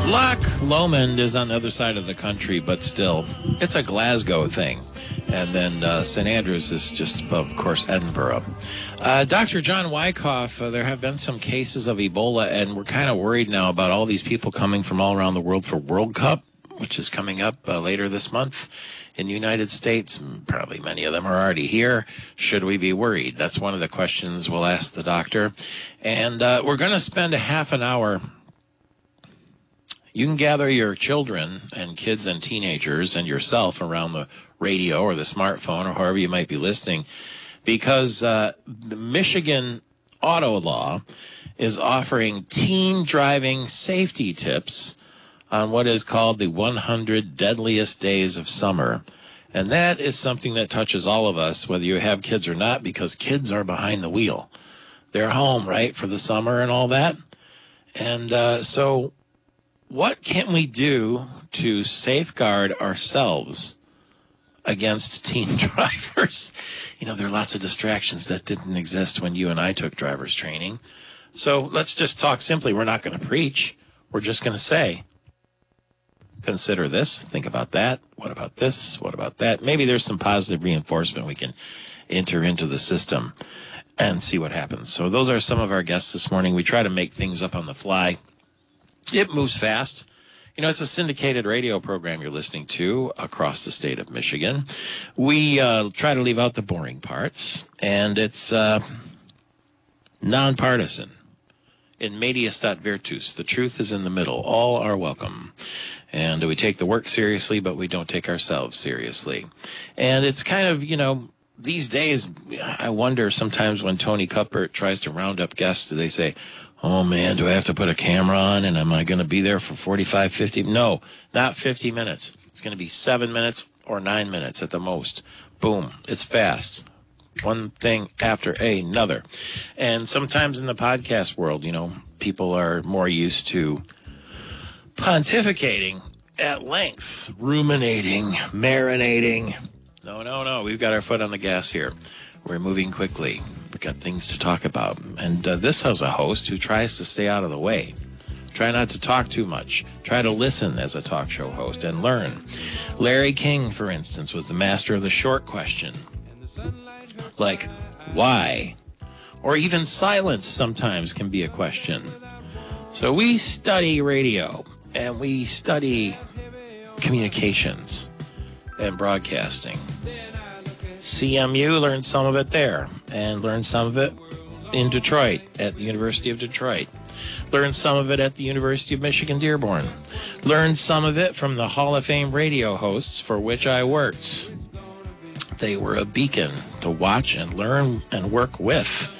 Loch Lomond is on the other side of the country, but still, it's a Glasgow thing. And then St. Andrews is just above, of course, Edinburgh. Dr. John Wyckoff, there have been some cases of Ebola, and we're kind of worried now about all these people coming from all around the world for World Cup, which is coming up later this month in the United States. Probably many of them are already here. Should we be worried? That's one of the questions we'll ask the doctor. And we're going to spend a half an hour. You can gather your children and kids and teenagers and yourself around the radio or the smartphone or however you might be listening, because the Michigan auto law is offering teen driving safety tips on what is called the 100 deadliest days of summer. And that is something that touches all of us, whether you have kids or not, because kids are behind the wheel. They're home, right, for the summer and all that. And so what can we do to safeguard ourselves against teen drivers? You know, there are lots of distractions that didn't exist when you and I took driver's training. So let's just talk simply. We're not going to preach. We're just going to say, consider this, think about that. What about this? What about that? Maybe there's some positive reinforcement we can enter into the system and see what happens. So those are some of our guests this morning. We try to make things up on the fly. It moves fast. You know, it's a syndicated radio program you're listening to across the state of Michigan. We try to leave out the boring parts, and it's nonpartisan. In medias stat virtus, the truth is in the middle. All are welcome. And we take the work seriously, but we don't take ourselves seriously. And it's kind of, you know, these days, I wonder sometimes when Tony Cuthbert tries to round up guests, do they say, oh, man, do I have to put a camera on, and am I going to be there for 45, 50? No, not 50 minutes. It's going to be 7 minutes or 9 minutes at the most. Boom. It's fast. One thing after another. And sometimes in the podcast world, you know, people are more used to pontificating at length, ruminating, marinating. No. We've got our foot on the gas here. We're moving quickly. We've got things to talk about. And this has a host who tries to stay out of the way. Try not to talk too much. Try to listen as a talk show host and learn. Larry King, for instance, was the master of the short question. Like, why? Or even silence sometimes can be a question. So we study radio, and we study communications and broadcasting. CMU learned some of it there, and learned some of it in Detroit at the University of Detroit. Learned some of it at the University of Michigan Dearborn. Learned some of it from the Hall of Fame radio hosts for which I worked. They were a beacon to watch and learn and work with.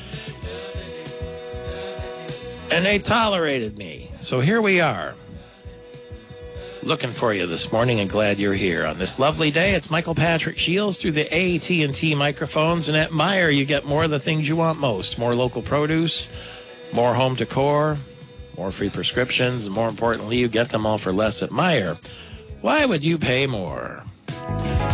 And they tolerated me. So here we are. Looking for you this morning and glad you're here. On this lovely day, it's Michael Patrick Shields through the AT&T microphones. And at Meijer, you get more of the things you want most. More local produce, more home decor, more free prescriptions. And more importantly, you get them all for less at Meijer. Why would you pay more?